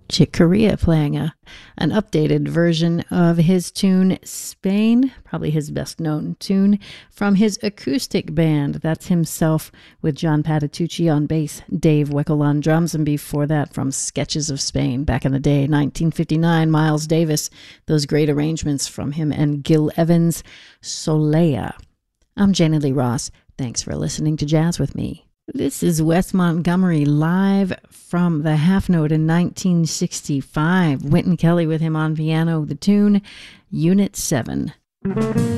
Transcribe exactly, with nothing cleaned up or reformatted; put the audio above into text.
Chick Corea playing a, an updated version of his tune Spain, probably his best known tune, from his acoustic band. That's himself with John Patitucci on bass, Dave Weckl on drums, and before that from Sketches of Spain back in the day, nineteen fifty-nine, Miles Davis, those great arrangements from him and Gil Evans, Solea. I'm Janie Lee Ross. Thanks for listening to Jazz with me. This is Wes Montgomery live from the Half Note in nineteen sixty-five. Wynton Kelly with him on piano, the tune Unit seven.